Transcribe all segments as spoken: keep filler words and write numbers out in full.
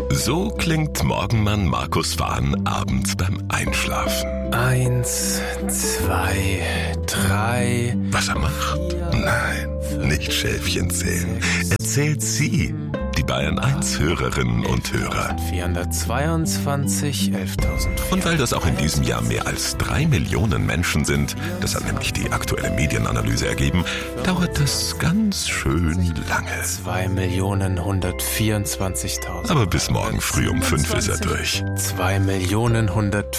So klingt Morgenmann Markus Wahn abends beim Einschlafen. Eins, zwei, drei. Was er macht? Nein, nicht Schäfchen zählen. Er zählt sie, die Bayern eins Hörerinnen und Hörer. vierhundertzweiundzwanzig, elftausend. Und weil das auch in diesem Jahr mehr als drei Millionen Menschen sind, das hat nämlich die aktuelle Medienanalyse ergeben, dauert das ganz schön lange. zwei Millionen hundertvierundzwanzigtausend. Aber bis morgen früh um fünf ist er durch. zwei Millionen hundert...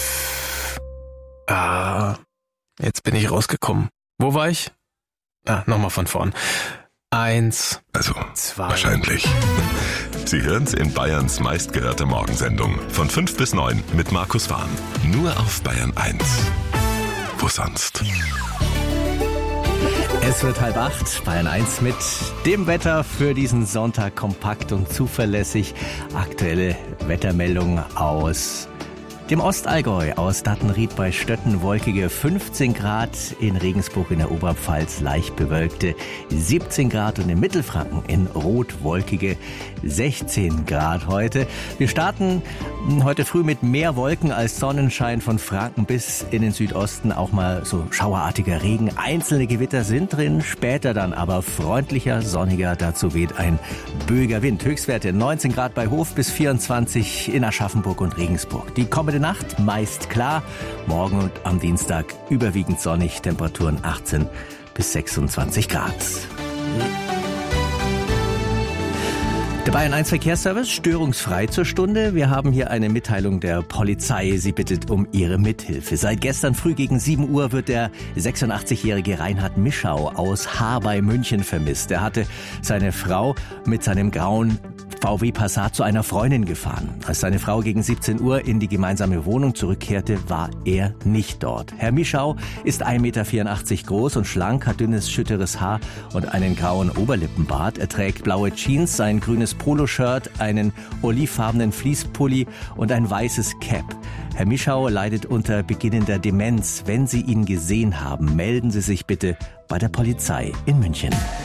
Ah, jetzt bin ich rausgekommen. Wo war ich? Ah, nochmal von vorn. Eins, Also, zwei. wahrscheinlich. Sie hören's in Bayerns meistgehörter Morgensendung. Von fünf bis neun mit Markus Wahn. Nur auf Bayern eins. Wo sonst? Es wird halb acht, Bayern eins mit dem Wetter für diesen Sonntag, kompakt und zuverlässig. Aktuelle Wettermeldung aus dem Ostallgäu, aus Dattenried bei Stötten, wolkige fünfzehn Grad, in Regensburg in der Oberpfalz leicht bewölkte siebzehn Grad und in Mittelfranken in Rot wolkige sechzehn Grad heute. Wir starten heute früh mit mehr Wolken als Sonnenschein, von Franken bis in den Südosten auch mal so schauerartiger Regen. Einzelne Gewitter sind drin, später dann aber freundlicher, sonniger, dazu weht ein böiger Wind. Höchstwerte neunzehn Grad bei Hof bis vierundzwanzig in Aschaffenburg und Regensburg. Die kommende Nacht meist klar, morgen und am Dienstag überwiegend sonnig, Temperaturen achtzehn bis sechsundzwanzig Grad. Der Bayern eins Verkehrsservice, störungsfrei zur Stunde. Wir haben hier eine Mitteilung der Polizei. Sie bittet um Ihre Mithilfe. Seit gestern früh gegen sieben Uhr wird der sechsundachtzigjährige Reinhard Mischau aus Haar bei München vermisst. Er hatte seine Frau mit seinem grauen V W Passat zu einer Freundin gefahren. Als seine Frau gegen siebzehn Uhr in die gemeinsame Wohnung zurückkehrte, war er nicht dort. Herr Mischau ist ein Meter vierundachtzig groß und schlank, hat dünnes, schütteres Haar und einen grauen Oberlippenbart. Er trägt blaue Jeans, ein grünes Poloshirt, einen olivfarbenen Fleece-Pulli und ein weißes Cap. Herr Mischau leidet unter beginnender Demenz. Wenn Sie ihn gesehen haben, melden Sie sich bitte bei der Polizei in München.